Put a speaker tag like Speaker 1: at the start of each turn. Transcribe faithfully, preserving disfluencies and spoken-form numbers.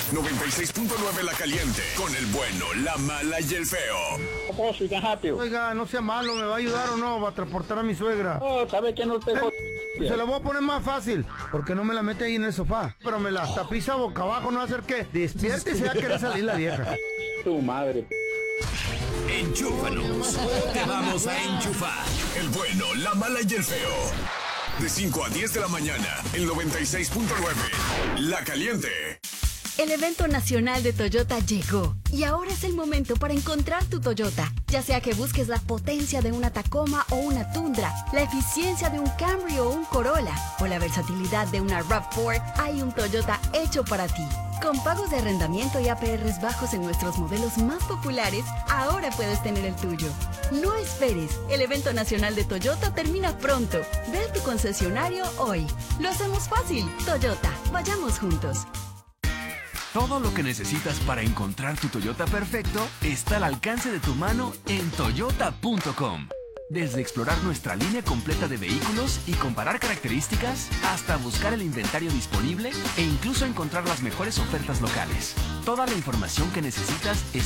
Speaker 1: noventa y seis punto nueve La Caliente, con el bueno, la mala y el feo.
Speaker 2: Oiga, no sea malo, ¿me va a ayudar o no? Va a transportar a mi suegra.
Speaker 3: Oh, ¿sabe que no te jod...
Speaker 2: Se la voy a poner más fácil, porque no me la mete ahí en el sofá. Pero me la tapiza boca abajo, ¿no va a hacer qué? Despierte y se va a querer salir la vieja.
Speaker 3: Tu madre.
Speaker 1: Enchúfanos. Te vamos a enchufar. El bueno, la mala y el feo. De cinco a diez de la mañana, el noventa y seis punto nueve. La Caliente.
Speaker 4: El evento nacional de Toyota llegó y ahora es el momento para encontrar tu Toyota. Ya sea que busques la potencia de una Tacoma o una Tundra, la eficiencia de un Camry o un Corolla, o la versatilidad de una RAV cuatro, hay un Toyota hecho para ti. Con pagos de arrendamiento y A P Rs bajos en nuestros modelos más populares, ahora puedes tener el tuyo. No esperes, el evento nacional de Toyota termina pronto. Ve a tu concesionario hoy. Lo hacemos fácil. Toyota, vayamos juntos.
Speaker 5: Todo lo que necesitas para encontrar tu Toyota perfecto está al alcance de tu mano en toyota punto com. Desde explorar nuestra línea completa de vehículos y comparar características, hasta buscar el inventario disponible e incluso encontrar las mejores ofertas locales. Toda la información que necesitas está